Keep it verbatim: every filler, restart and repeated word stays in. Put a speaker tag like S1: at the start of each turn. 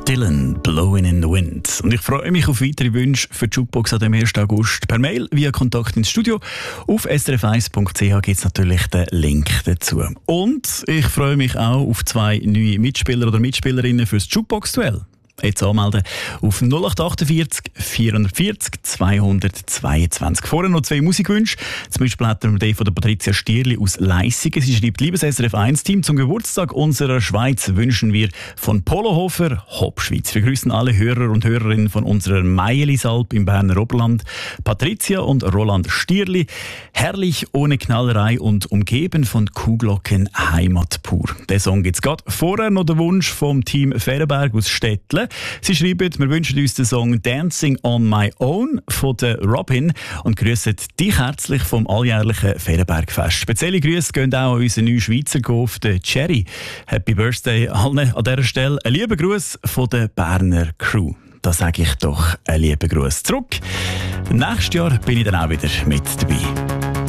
S1: Dylan, Blowing in the Wind. Und ich freue mich auf weitere Wünsche für die Jukebox am ersten August. Per Mail via Kontakt ins Studio. Auf s r f eins punkt c h gibt es natürlich den Link dazu. Und ich freue mich auch auf zwei neue Mitspieler oder Mitspielerinnen fürs Jukebox-Duell. Jetzt anmelden auf null acht achtundvierzig vierhundertvierzig zweihundertzweiundzwanzig. Vorher noch zwei Musikwünsche. Zum Beispiel hat wir den von der Patricia Stierli aus Leissigen. Sie schreibt: Liebes S R F eins Team, zum Geburtstag unserer Schweiz wünschen wir von Polohofer Hop Schweiz. Wir grüßen alle Hörer und Hörerinnen von unserer Meielisalp im Berner Oberland. Patricia und Roland Stierli. Herrlich, ohne Knallerei und umgeben von Kuhglocken, Heimat pur. Den Song gibt's gerade. Vorher noch der Wunsch vom Team Ferenberg aus Stettle. Sie schreiben, wir wünschen uns den Song «Dancing on my own» von der Robin und grüßen dich herzlich vom alljährlichen Ferenbergfest. Spezielle Grüße gehen auch an unseren neuen Schweizer Golf, den Cherry. Happy Birthday allen an dieser Stelle. Ein lieber Gruß von der Berner Crew. Da sage ich doch einen lieben Gruß zurück. Nächstes Jahr bin ich dann auch wieder mit dabei.